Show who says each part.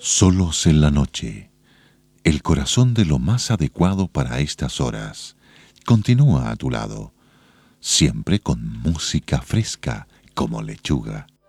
Speaker 1: Solos en la noche, el corazón de lo más adecuado para estas horas continúa a tu lado, siempre con música fresca como lechuga.